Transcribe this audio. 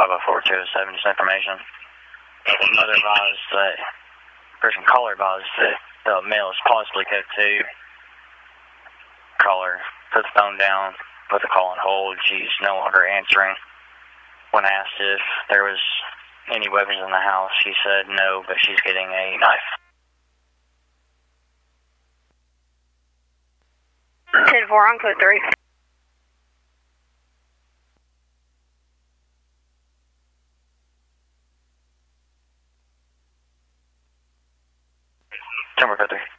504-207, just information. Mother advised that, person caller advised that the mail is possibly code 2. Caller put the phone down, put the call on hold. She's no longer answering. When asked if there was any weapons in the house, she said no, but she's getting a knife. 10-4 on code 3. Timber code 3.